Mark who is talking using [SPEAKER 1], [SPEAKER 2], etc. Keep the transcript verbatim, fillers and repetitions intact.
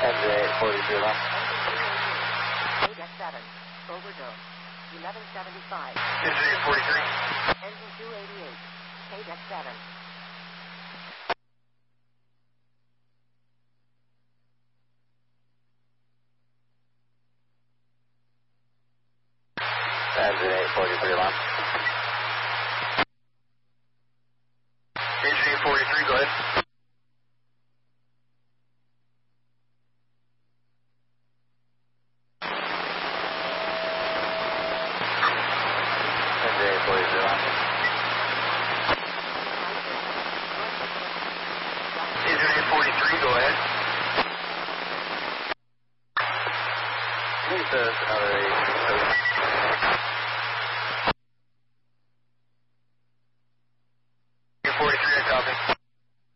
[SPEAKER 1] Engine eight forty-three left.
[SPEAKER 2] Engine two eighty-eight. K seven. Overdose. eleven seventy-five.
[SPEAKER 3] Engine eight forty-three.
[SPEAKER 2] Engine two eighty-eight. K seven.
[SPEAKER 1] Engine eight forty-three left.
[SPEAKER 3] Engine eight forty-three, go ahead.
[SPEAKER 1] Engine eight forty-three left.
[SPEAKER 3] Engine eight forty-three, go ahead.
[SPEAKER 1] Can you send us another eight?